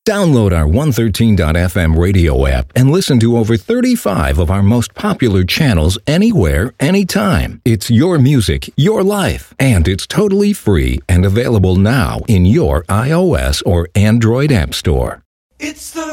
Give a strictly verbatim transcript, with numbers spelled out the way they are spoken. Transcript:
Download our one thirteen dot f m radio app and listen to over thirty-five of our most popular channels anywhere, anytime. It's your music, your life, and it's totally free and available now in your iOS or Android app store. It's the